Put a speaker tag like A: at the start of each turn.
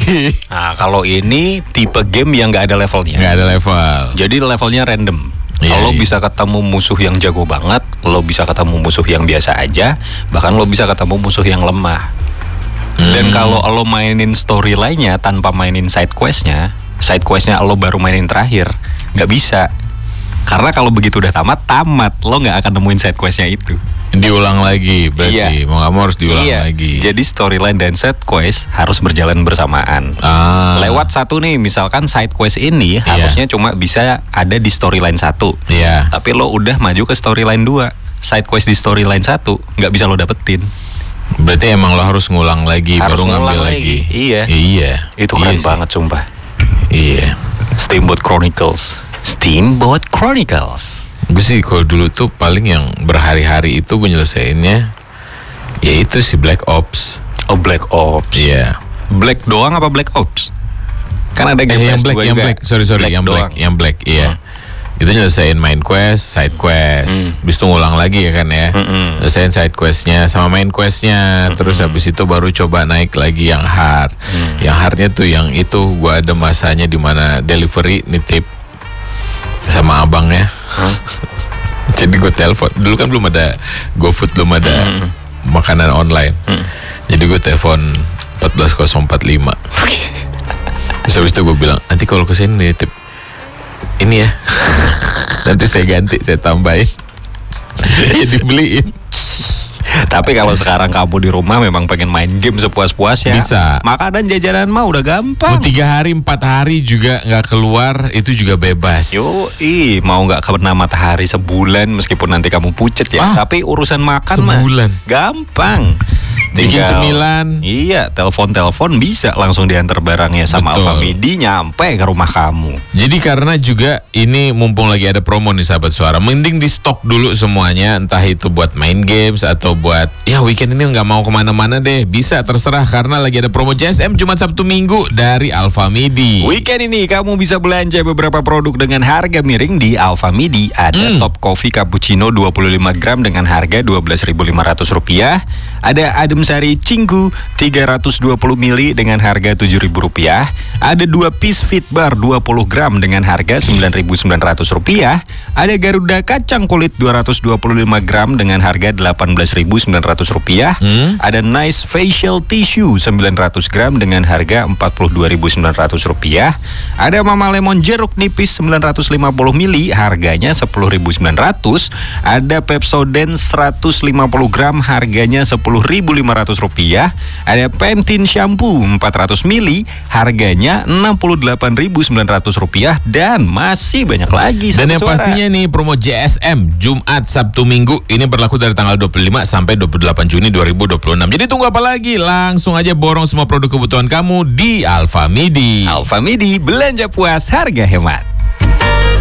A: Nah, kalau ini tipe game yang nggak ada levelnya.
B: Nggak ada level.
A: Jadi levelnya random.
B: Iya,
A: Lo
B: iya.
A: bisa ketemu musuh yang jago banget, lo bisa ketemu musuh yang biasa aja, bahkan lo bisa ketemu musuh yang lemah. Dan kalau lo mainin storyline-nya tanpa mainin side quest-nya lo baru mainin terakhir, nggak bisa. Karena kalau begitu udah tamat, lo nggak akan nemuin side quest-nya itu.
B: Diulang lagi berarti. Mau nggak mau harus diulang lagi.
A: Jadi storyline dan side quest harus berjalan bersamaan. Lewat satu nih, misalkan side quest ini harusnya cuma bisa ada di storyline 1.
B: Iya.
A: Tapi lo udah maju ke storyline 2. Side quest di storyline 1 nggak bisa lo dapetin.
B: Berarti emang lo harus ngulang lagi,
A: Harus
B: baru ngambil
A: ngulang
B: lagi.
A: Iya. Itu
B: Iya
A: keren
B: sih.
A: banget sumpah.
B: Iya.
A: Steamboat Chronicles.
B: Gue sih kalau dulu tuh paling yang berhari-hari itu gue nyelesainnya ya itu si Black Ops.
A: Oh, Black Ops.
B: Iya.
A: Black doang apa Black Ops? Kan ada game
B: yang
A: PS2
B: Black,
A: juga.
B: yang Black, iya. Itu nyelesain main quest, side quest. Habis itu ngulang lagi ya kan ya. Nyelesain side questnya sama main questnya. Terus habis itu baru coba naik lagi yang hard. Yang hardnya tuh yang itu gue ada masanya di mana delivery nitip sama abangnya. Jadi gue telepon. Dulu kan belum ada GoFood, belum ada makanan online. Jadi gue telepon 14045. Terus habis itu gue bilang, nanti kalau kesini nitip ini ya. Nanti saya ganti, saya tambahin. Ya dibeliin.
A: Tapi kalau sekarang kamu di rumah memang pengen main game sepuas-puasnya,
B: Bisa.
A: makanan jajanan mah udah gampang.
B: Mau 3 hari 4 hari juga nggak keluar, itu juga bebas.
A: Mau nggak kena matahari sebulan meskipun nanti kamu pucet ya. Tapi urusan makan
B: sebulan.
A: mah gampang.
B: Bikin cemilan.
A: Iya, telepon bisa langsung diantar barangnya sama
B: Betul.
A: Alfamidi nyampe ke rumah kamu.
B: Jadi karena juga ini mumpung lagi ada promo nih sahabat suara, mending di stok dulu semuanya, entah itu buat main games atau buat ya weekend ini nggak mau kemana-mana deh, bisa terserah karena lagi ada promo JSM Jumat Sabtu Minggu dari Alfamidi.
A: Weekend ini kamu bisa belanja beberapa produk dengan harga miring di Alfamidi. Ada Top Coffee Cappuccino 25 gram dengan harga Rp12.500. Ada Adem Sari Cinggu 320 ml dengan harga Rp7.000. Ada 2 piece Fit Bar 20 gram dengan harga Rp9.900. Ada Garuda Kacang Kulit 225 gram dengan harga Rp18.900. Ada Nice Facial Tissue 900 gram dengan harga Rp42.900. Ada Mama Lemon Jeruk Nipis 950 ml harganya Rp10.900. Ada Pepsodent 150 gram harganya Rp10.500. Ada Pantene Shampoo 400 ml harganya Rp68.900 dan masih banyak lagi.
B: Dan yang
A: suara.
B: pastinya nih promo JSM Jumat Sabtu Minggu ini berlaku dari tanggal 25 sampai 28 Juni 2026. Jadi tunggu apa lagi? Langsung aja borong semua produk kebutuhan kamu di Alfamidi.
A: Alfamidi, belanja puas harga hemat.